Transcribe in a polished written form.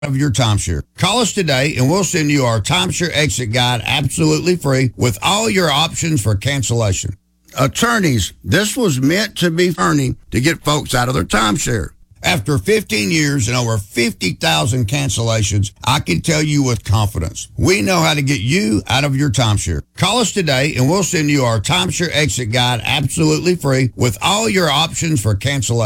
of your timeshare. Call us today and we'll send you our timeshare exit guide absolutely free with all your options for cancellation. Attorneys, this was meant to be earning to get folks out of their timeshare. After 15 years and over 50,000 cancellations, I can tell you with confidence, we know how to get you out of your timeshare. Call us today and we'll send you our timeshare exit guide absolutely free with all your options for cancellation.